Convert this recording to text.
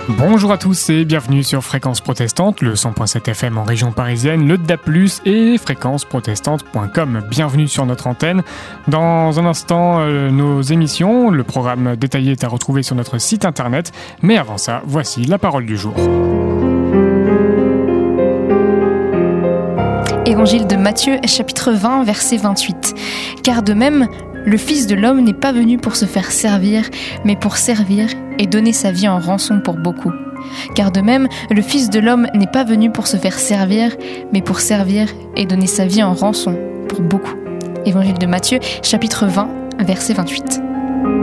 Bonjour à tous et bienvenue sur Fréquence Protestante, le 100.7 FM en région parisienne, le DAB+, et fréquenceprotestante.com. Bienvenue sur notre antenne. Dans un instant, nos émissions, le programme détaillé est à retrouver sur notre site internet. Mais avant ça, voici la parole du jour. Évangile de Matthieu, chapitre 20, verset 28. « Car de même, le Fils de l'homme n'est pas venu pour se faire servir, mais pour servir et donner sa vie en rançon pour beaucoup. Car de même, le Fils de l'homme n'est pas venu pour se faire servir, mais pour servir et donner sa vie en rançon pour beaucoup. » Évangile de Matthieu, chapitre 20, verset 28.